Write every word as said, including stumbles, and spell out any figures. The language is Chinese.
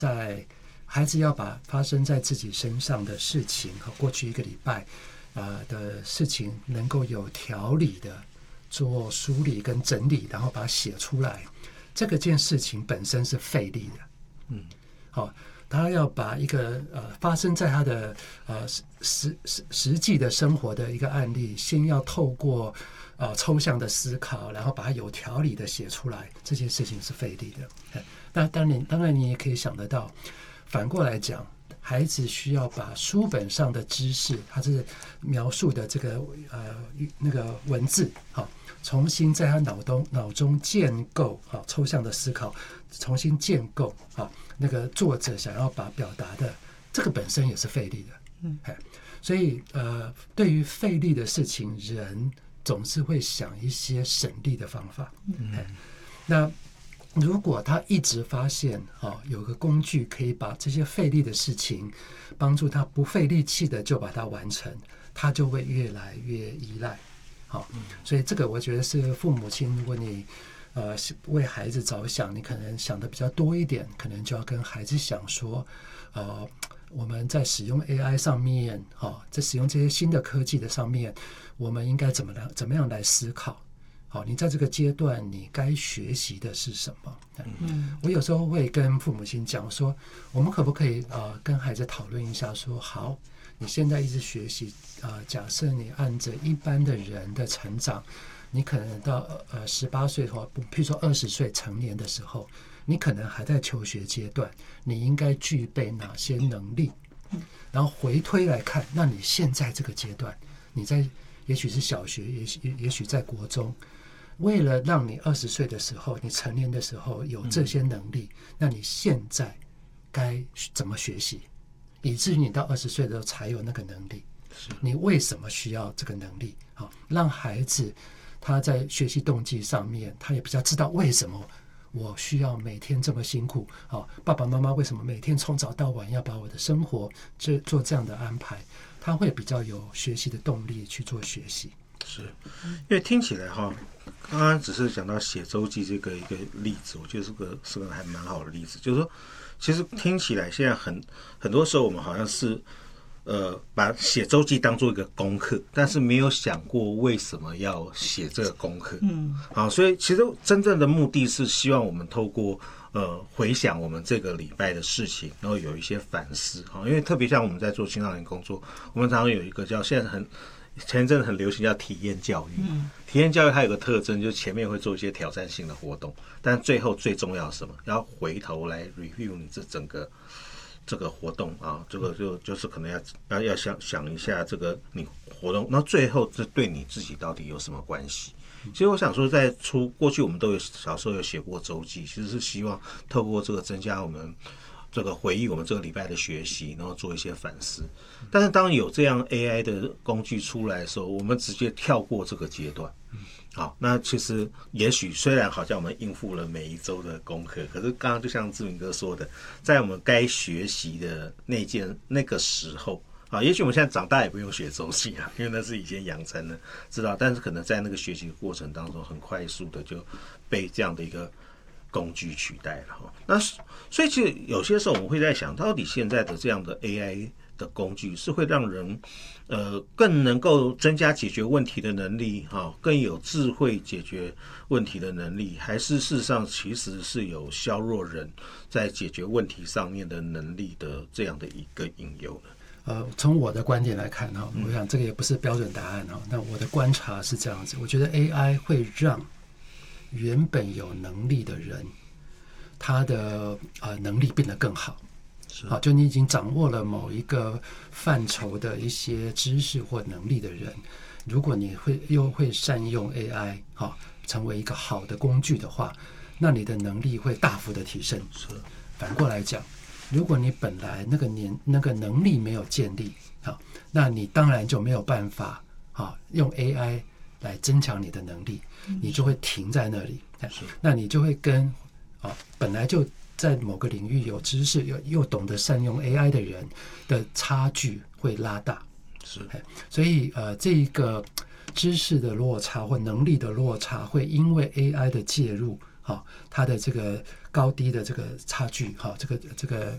在孩子要把发生在自己身上的事情和过去一个礼拜呃的事情能够有条理的做梳理跟整理，然后把它写出来，这个件事情本身是费力的。嗯，好、哦，他要把一个呃发生在他的呃实实实际的生活的一个案例，先要透过呃抽象的思考，然后把它有条理的写出来，这件事情是费力的。那当然，当然你也可以想得到，反过来讲，孩子需要把书本上的知识，他是描述的这个呃那个文字，好、哦，重新在他脑中脑中建构，好、哦，抽象的思考，重新建构，好、哦，那个作者想要把表达的，这个本身也是费力的，嗯，所以呃，对于费力的事情，人总是会想一些省力的方法，嗯，那如果他一直发现哦，有个工具可以把这些费力的事情帮助他不费力气的就把它完成，他就会越来越依赖。好、哦，所以这个我觉得是父母亲，如果你呃为孩子着想，你可能想的比较多一点，可能就要跟孩子想说，呃，我们在使用 A I 上面，哦，在使用这些新的科技的上面，我们应该怎么样怎么样来思考？好，你在这个阶段你该学习的是什么？嗯，我有时候会跟父母亲讲说，我们可不可以呃跟孩子讨论一下说，好，你现在一直学习，呃，假设你按着一般的人的成长，你可能到呃十八岁或譬如说二十岁成年的时候，你可能还在求学阶段，你应该具备哪些能力？然后回推来看，那你现在这个阶段，你在也许是小学，也许也许在国中。为了让你二十岁的时候，你成年的时候有这些能力，嗯、那你现在该怎么学习，以至于你到二十岁的时候才有那个能力？你为什么需要这个能力？好，让孩子他在学习动机上面，他也比较知道为什么我需要每天这么辛苦。好，爸爸妈妈为什么每天从早到晚要把我的生活这做这样的安排？他会比较有学习的动力去做学习。 是，因为听起来哈，刚刚只是讲到写周记这个一个例子，我觉得是个是个还蛮好的例子，就是说，其实听起来现在很很多时候我们好像是呃把写周记当做一个功课，但是没有想过为什么要写这个功课。嗯，好，所以其实真正的目的是希望我们透过呃回想我们这个礼拜的事情，然后有一些反思。好，因为特别像我们在做青少年工作，我们常常有一个叫现在很。前一阵很流行叫体验教育，嗯、体验教育它有个特征，就是前面会做一些挑战性的活动，但最后最重要是什么？要回头来 review 你这整个这个活动啊，这个就就是可能要要要想想一下这个你活动，那最后这对你自己到底有什么关系？其实我想说，在出过去我们都有小时候有写过周记，其实是希望透过这个增加我们。这个回忆我们这个礼拜的学习，然后做一些反思。但是当有这样 A I 的工具出来的时候，我们直接跳过这个阶段。好，那其实也许虽然好像我们应付了每一周的功课，可是刚刚就像志明哥说的，在我们该学习的那件那个时候啊，也许我们现在长大也不用学周记啊，因为那是以前养成的知道，但是可能在那个学习的过程当中，很快速的就被这样的一个工具取代了哈。那所以其实有些时候我们会在想，到底现在的这样的 A I 的工具是会让人呃更能够增加解决问题的能力哈，更有智慧解决问题的能力，还是事实上其实是有削弱人在解决问题上面的能力的这样的一个隐忧呢？ 呃，从我的观点来看哈，我想这个也不是标准答案哈。那我的观察是这样子，我觉得 A I 会让原本有能力的人，他的呃能力变得更好。好，就你已经掌握了某一个范畴的一些知识或能力的人，如果你会又会善用 A I 好，成为一个好的工具的话，那你的能力会大幅的提升。 是， 反过来讲，如果你本来那个年那个能力没有建立，好，那你当然就没有办法好用 A I 来增强你的能力，你就会停在那里。那你就会跟啊本来就在某个领域有知识又又懂得善用 A I 的人的差距会拉大。 是， 所以呃这一个知识的落差或能力的落差会因为 A I 的介入，好，它的这个高低的这个差距，好，这个这个